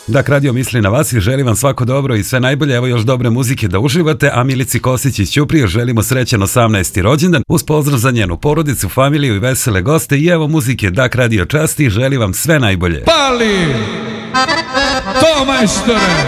Dak radio misli na vas i želi vam svako dobro i sve najbolje. Evo još dobre muzike da uživate, a Milici Kosić iz Ćuprije želimo srećan 18. rođendan uz pozdrav za njenu porodicu, familiju i vesele goste. I evo muzike Dak radio časti i želi vam sve najbolje. Pali! To majstore!